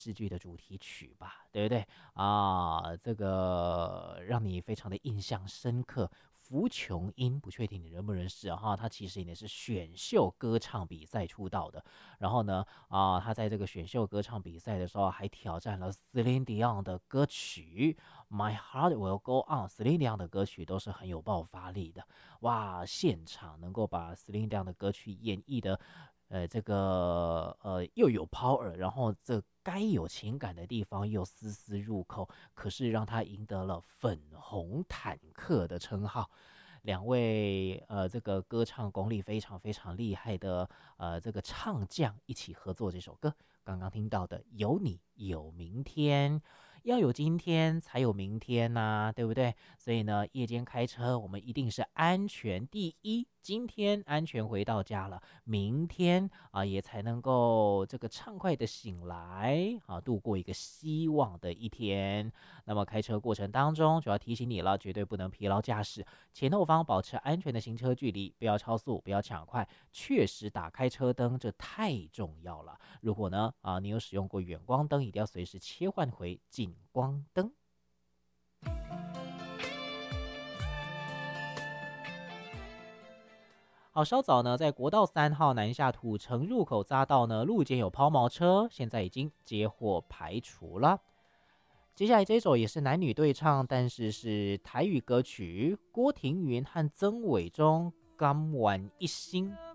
视剧的主题曲吧，对不对啊？这个让你非常的印象深刻。福琼英不确定你认不认识哈，他其实也是选秀歌唱比赛出道的。然后呢，他在这个选秀歌唱比赛的时候还挑战了 Celine Dion 的歌曲《My Heart Will Go On》。Celine Dion 的歌曲都是很有爆发力的，哇！现场能够把 Celine Dion 的歌曲演绎的这个又有 power，然后这该有情感的地方又丝丝入扣，可是让他赢得了粉红坦克的称号。两位这个歌唱功力非常非常厉害的这个唱将一起合作这首歌，刚刚听到的《有你有明天》。要有今天才有明天呐、对不对？所以呢，夜间开车我们一定是安全第一。今天安全回到家了，明天也才能够这个畅快的醒来度过一个希望的一天。那么开车过程当中就要提醒你了，绝对不能疲劳驾驶，前后方保持安全的行车距离，不要超速，不要抢快，确实打开车灯，这太重要了。如果呢你有使用过远光灯，一定要随时切换回近光灯。好，稍早呢，在国道3号南下土城入口匝道呢，路肩有抛锚车，现在已经接获排除了。接下来这首也是男女对唱，但是是台语歌曲，郭庭云和曾伟忠甘玩一心。